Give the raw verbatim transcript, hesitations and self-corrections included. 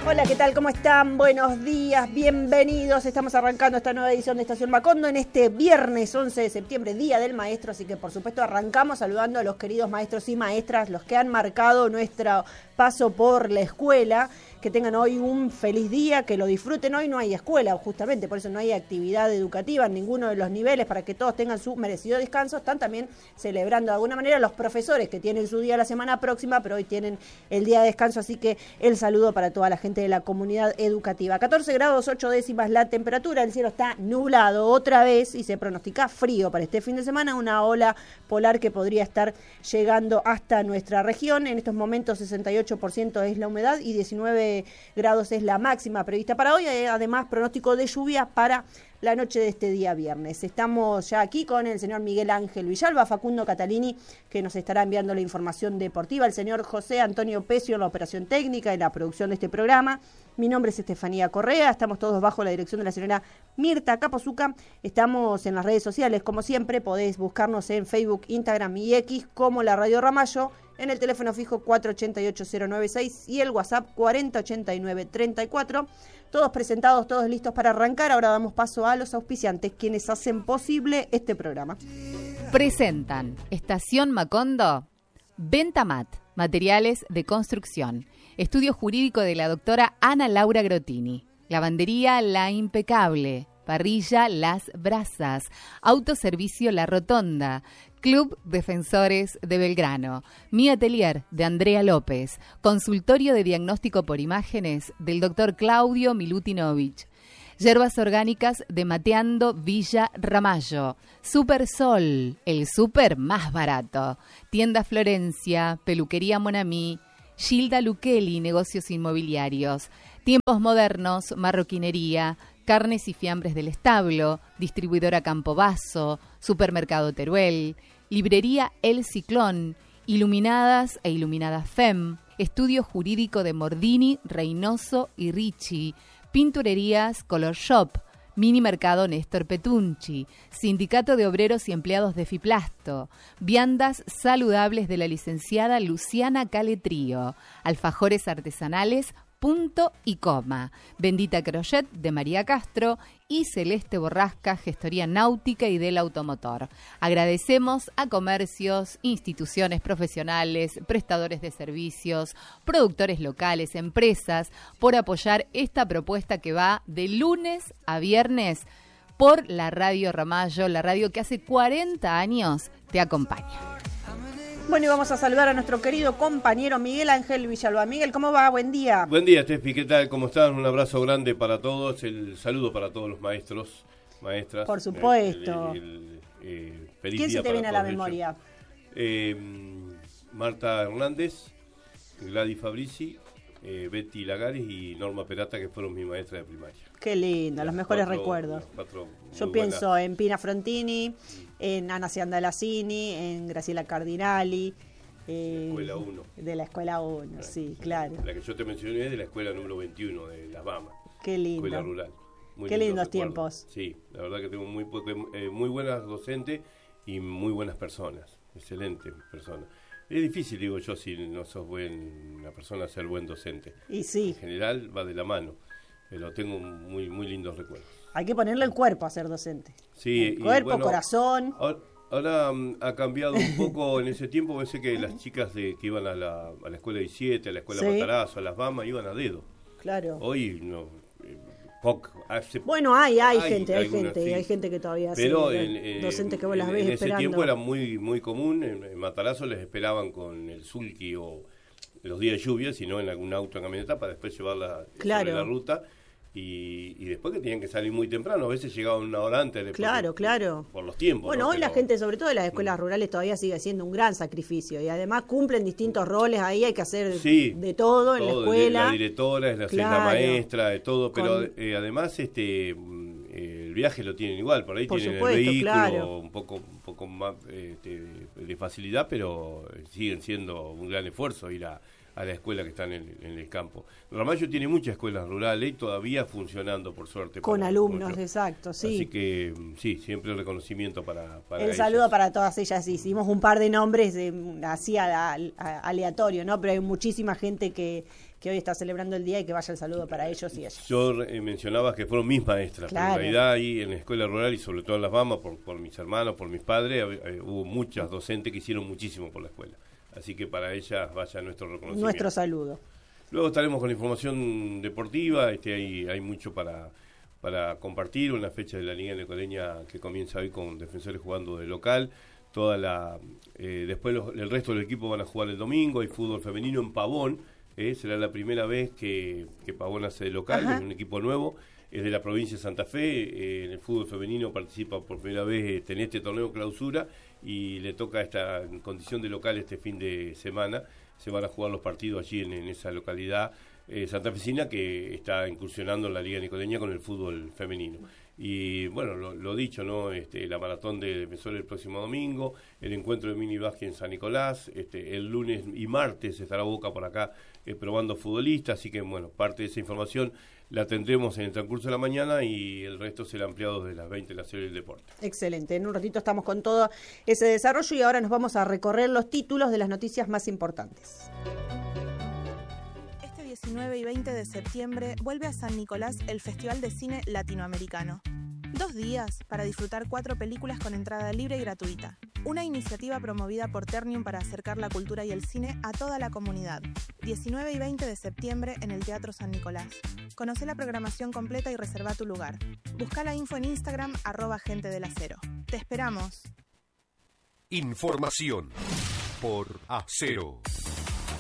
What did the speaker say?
Hola, ¿qué tal? ¿Cómo están? Buenos días, bienvenidos. Estamos arrancando esta nueva edición de Estación Macondo en este viernes once de septiembre, Día del Maestro, así que por supuesto arrancamos saludando a los queridos maestros y maestras, los que han marcado nuestro paso por la escuela. Que tengan hoy un feliz día, que lo disfruten. Hoy no hay escuela, justamente, por eso no hay actividad educativa en ninguno de los niveles, para que todos tengan su merecido descanso. Están también celebrando de alguna manera los profesores que tienen su día la semana próxima, pero hoy tienen el día de descanso, así que el saludo para toda la gente de la comunidad educativa. catorce grados, ocho décimas la temperatura, el cielo está nublado otra vez y se pronostica frío para este fin de semana, una ola polar que podría estar llegando hasta nuestra región. En estos momentos sesenta y ocho por ciento es la humedad y diecinueve grados es la máxima prevista para hoy, además pronóstico de lluvia para la noche de este día viernes. Estamos ya aquí con el señor Miguel Ángel Villalba, Facundo Catalini, que nos estará enviando la información deportiva, el señor José Antonio Pecio en la operación técnica y la producción de este programa. Mi nombre es Estefanía Correa, estamos todos bajo la dirección de la señora Mirta Capozuca. Estamos en las redes sociales, como siempre, podéis buscarnos en Facebook, Instagram y X como La Radio Ramallo, en el teléfono fijo cuatro ocho ocho cero nueve seis y el WhatsApp cuarenta ochenta y nueve treinta y cuatro. Todos presentados, todos listos para arrancar. Ahora damos paso a los auspiciantes, quienes hacen posible este programa. Presentan Estación Macondo, Ventamat, materiales de construcción, estudio jurídico de la doctora Ana Laura Grotini, lavandería La Impecable, parrilla Las Brasas, autoservicio La Rotonda, Club Defensores de Belgrano, Mi Atelier de Andrea López, consultorio de diagnóstico por imágenes del doctor Claudio Milutinovich, Yerbas orgánicas de Mateando Villa Ramallo, Super Sol, el súper más barato, Tienda Florencia, Peluquería Monamí, Gilda Luqueli, negocios inmobiliarios, Tiempos Modernos, marroquinería, Carnes y Fiambres del Establo, distribuidora Campobasso, Supermercado Teruel, Librería El Ciclón, Iluminadas e Iluminadas F E M, Estudio Jurídico de Mordini, Reynoso y Ricci, Pinturerías Color Shop, Mini Mercado Néstor Petunchi, Sindicato de Obreros y Empleados de Fiplasto, Viandas Saludables de la licenciada Luciana Caletrío, Alfajores Artesanales Punto y Coma, Bendita Crochet de María Castro y Celeste Borrasca, Gestoría Náutica y del Automotor. Agradecemos a comercios, instituciones profesionales, prestadores de servicios, productores locales, empresas, por apoyar esta propuesta que va de lunes a viernes por la Radio Ramallo, la radio que hace cuarenta años te acompaña. Bueno, y vamos a saludar a nuestro querido compañero Miguel Ángel Villalba. Miguel, ¿cómo va? Buen día. Buen día, Estefi, ¿qué tal? ¿Cómo están? Un abrazo grande para todos, el saludo para todos los maestros, maestras. Por supuesto. El, el, el, eh, feliz ¿Quién día se te viene a la ellos. memoria? Eh, Marta Hernández, Gladys Fabrici, eh, Betty Lagares y Norma Perata, que fueron mis maestras de primaria. Qué lindo, los mejores Cuatro, recuerdos. Cuatro Yo pienso buenas. En Pina Frontini, en Ana Ciandalassini, en Graciela Cardinali. Eh, Escuela uno. De la Escuela uno, sí, claro. La que yo te mencioné es de la Escuela número veintiuno de Las Bahamas. Qué lindo. Escuela rural. Muy Qué lindos recuerdos. tiempos. Sí, la verdad que tengo muy, eh, muy buenas docentes y muy buenas personas. Excelentes personas. Es difícil, digo yo, si no sos buena persona, ser buen docente. Y sí. En general va de la mano, pero tengo muy muy lindos recuerdos. Hay que ponerle el cuerpo a ser docente. Sí, el cuerpo, y bueno, corazón. Ahora, ahora um, ha cambiado un poco en ese tiempo. Pensé que las chicas de, que iban a la, a la escuela diecisiete, a la escuela sí. Matarazzo, a las Bahamas, iban a dedo. Claro. Hoy no. Eh, poc, hace, bueno, hay, hay, hay gente, hay algunas, gente, sí. hay gente que todavía hace pero en, eh, docentes que vos las en, ves en esperando. ese tiempo era muy muy común. En, en Matarazzo les esperaban con el sulky o los días de lluvia, sino en algún auto en camioneta para después llevarla claro. sobre la ruta. Y, y después que tenían que salir muy temprano, a veces llegaban una hora antes. De, claro, porque, claro. Por los tiempos. Bueno, ¿no? hoy Pero, la gente, sobre todo de las escuelas rurales, todavía sigue siendo un gran sacrificio. Y además cumplen distintos roles ahí, hay que hacer sí, de todo en todo, la escuela. De la directora, es la, claro. la maestra, de todo. Pero Con... eh, además este eh, el viaje lo tienen igual. Por ahí por tienen supuesto, el vehículo claro. un poco un poco más este, de facilidad, pero siguen siendo un gran esfuerzo ir a a la escuela que está en el, en el campo. Ramallo tiene muchas escuelas rurales y todavía funcionando, por suerte. Con para, alumnos, para exacto, sí. Así que, sí, siempre el reconocimiento para, para El ellas. saludo para todas ellas. Hicimos un par de nombres eh, así a, a, a, aleatorio, ¿no? Pero hay muchísima gente que, que hoy está celebrando el día y que vaya el saludo para ellos y ellas. Yo eh, mencionaba que fueron mis maestras, claro. pero en realidad ahí en la escuela rural y sobre todo en Las Bambas, por, por mis hermanos, por mis padres, eh, hubo muchas docentes que hicieron muchísimo por la escuela. Así que para ellas vaya nuestro reconocimiento. Nuestro saludo. Luego estaremos con la información deportiva, este hay, hay mucho para, para compartir, una fecha de la Liga Nicoleña que comienza hoy con Defensores jugando de local. Toda la eh, después los, el resto del equipo van a jugar el domingo, hay fútbol femenino en Pavón, eh, será la primera vez que, que Pavón hace de local, es un equipo nuevo, es de la provincia de Santa Fe, eh, en el fútbol femenino participa por primera vez este, en este torneo clausura y le toca esta en condición de local este fin de semana, se van a jugar los partidos allí en, en esa localidad eh, santafesina que está incursionando en la Liga Nicoleña con el fútbol femenino. Y bueno, lo, lo dicho, ¿no? Este, la maratón de Defensores el próximo domingo, el encuentro de mini básquet en San Nicolás, este, el lunes y martes estará Boca por acá eh, probando futbolistas, así que bueno, parte de esa información la tendremos en el transcurso de la mañana y el resto será ampliado desde las veinte en la serie del deporte. Excelente, en un ratito estamos con todo ese desarrollo y ahora nos vamos a recorrer los títulos de las noticias más importantes. diecinueve y veinte de septiembre vuelve a San Nicolás el Festival de Cine Latinoamericano. Dos días para disfrutar cuatro películas con entrada libre y gratuita. Una iniciativa promovida por Ternium para acercar la cultura y el cine a toda la comunidad. diecinueve y veinte de septiembre en el Teatro San Nicolás. Conoce la programación completa y reserva tu lugar. Busca la info en Instagram, arroba gente del acero. ¡Te esperamos! Información por Acero.